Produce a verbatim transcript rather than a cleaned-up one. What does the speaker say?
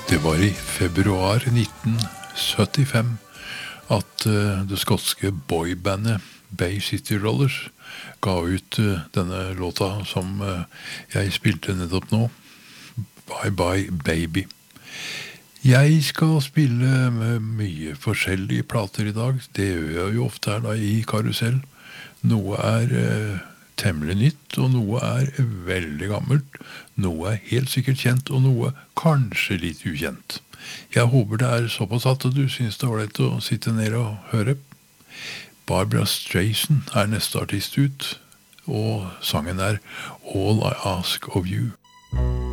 Det var i februar nitten syttifem at uh, det skotske boybandet Bay City Rollers ga ut uh, denne låta som uh, jeg spilte nettopp nå, Bye Bye Baby. Jeg skal spille med mye forskjellige plater i dag, det gjør jeg jo ofte her da i Karusell. Noe er uh, temmelig nytt, og noe er veldig gammelt. Noe er helt sikkert kjent, og noe kanskje litt ukjent. Jeg håper det er såpass at du synes det var lett å sitte ned og høre. Barbra Streisand er neste artist ut, og sangen er All I Ask of You.